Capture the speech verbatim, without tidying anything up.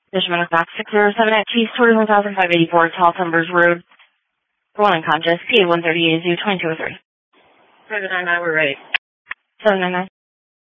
Fisherman with Max six zero seven at Cheese, twenty-one thousand five hundred eighty-four, Tall Timbers Road. One unconscious, P A one thirty-eight, Zoo twenty-two oh three. seven nine nine, we're ready. seven nine nine.